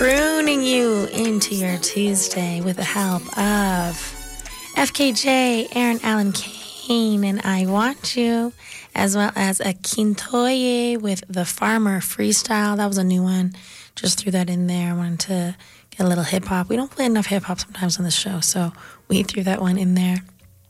crooning you into your Tuesday with the help of FKJ, Aaron Allen Kane, and I Want You, as well as a Kintoye with the Farmer Freestyle. That was a new one. Just threw that in there. I wanted to get a little hip-hop. We don't play enough hip-hop sometimes on the show, so we threw that one in there.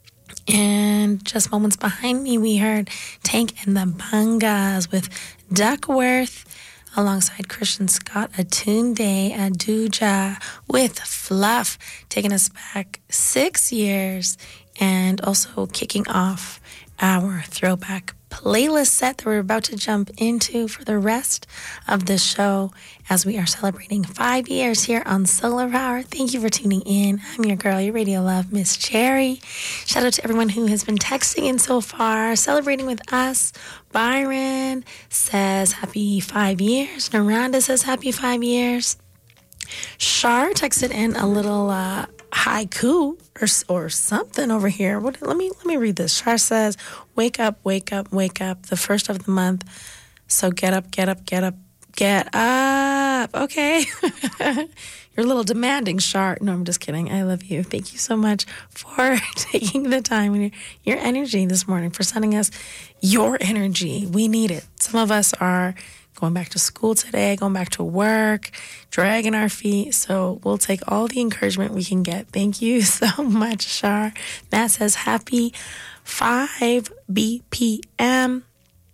And just moments behind me, we heard Tank and the Bangas with Duckworth, alongside Christian Scott, Atunde Aduja with Fluff, taking us back 6 years, and also kicking off our throwback playlist set that we're about to jump into for the rest of the show as we are celebrating 5 years here on Solar Power. Thank you for tuning in. I'm your girl, your radio love, Miss Cherry. Shout out to everyone who has been texting in so far, celebrating with us. Byron says happy 5 years. Naranda says happy 5 years. Shar texted in a little haiku or something over here. Let me read this. Shar says, "Wake up, wake up, wake up. The first of the month. So get up, get up, get up, get up." Okay. You're a little demanding, Shar. No, I'm just kidding. I love you. Thank you so much for taking the time and your energy this morning, for sending us your energy. We need it. Some of us are going back to school today, going back to work, dragging our feet. So we'll take all the encouragement we can get. Thank you so much, Shar. Matt says happy 5 BPM.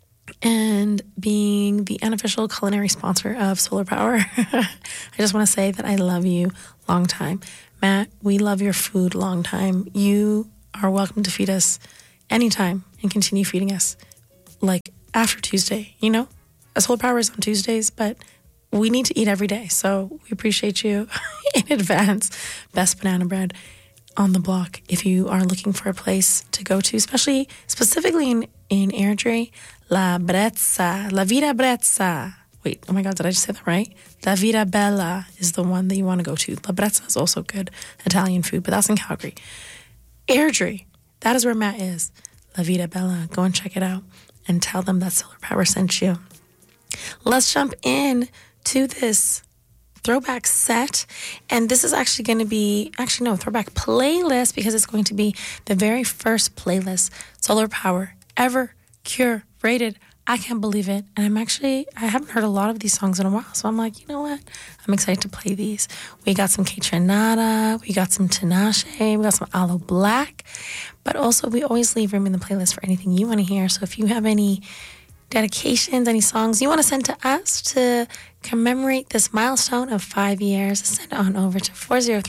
And being the unofficial culinary sponsor of Solar Power, I just want to say that I love you long time. Matt, we love your food long time. You are welcome to feed us anytime and continue feeding us, like after Tuesday, you know? Solar Power is on Tuesdays, but we need to eat every day. So we appreciate you in advance. Best banana bread on the block if you are looking for a place to go to, specifically in Airdrie. La Brezza, La Vida Brezza. Wait, oh my God, did I just say that right? La Vida Bella is the one that you want to go to. La Brezza is also good Italian food, but that's in Calgary. Airdrie, that is where Matt is. La Vida Bella, go and check it out and tell them that Solar Power sent you. Let's jump in to this throwback set, and this is actually going to be, throwback playlist, because it's going to be the very first playlist Solar Power ever curated. I can't believe it. And I haven't heard a lot of these songs in a while, so I'm like, you know what? I'm excited to play these. We got some Kaytranada, we got some Tinashe, we got some Aloe Black, but also we always leave room in the playlist for anything you want to hear. So if you have any dedications, any songs you want to send to us to commemorate this milestone of 5 years, send on over to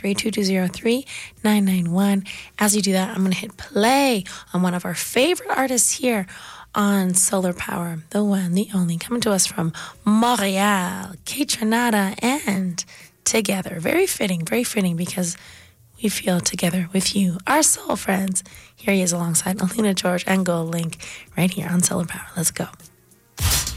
403-220-3991. As you do that, I'm going to hit play on one of our favorite artists here on Solar Power, the one, the only, coming to us from Montreal, Kaytranada and Together. Very fitting because we feel together with you, our soul friends. Here he is alongside Alina George and GoldLink right here on Solar Power. Let's go.